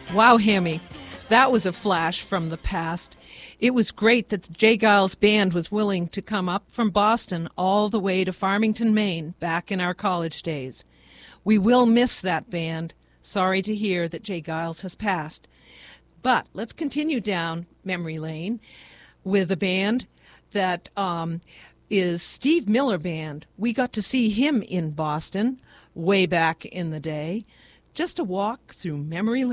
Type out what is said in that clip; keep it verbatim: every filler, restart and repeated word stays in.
Wow, Hammy, that was a flash from the past. It was great that the J. Giles Band was willing to come up from Boston all the way to Farmington, Maine, back in our college days. We will miss that band. Sorry to hear that J. Giles has passed. But let's continue down memory lane with a band that um, is Steve Miller Band. We got to see him in Boston way back in the day. Just a walk through memory lane.